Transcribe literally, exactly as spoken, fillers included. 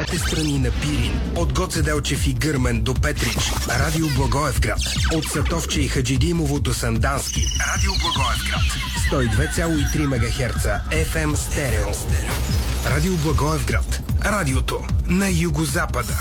двете страни на Пирин. От Гоце Делчев и Гърмен до Петрич. Радио Благоевград. От Сатовче и Хаджидимово до Сандански. Радио Благоевград. сто и две цяло и три мегахерца Еф Ем стерео. Радио Благоевград. Радиото на югозапада.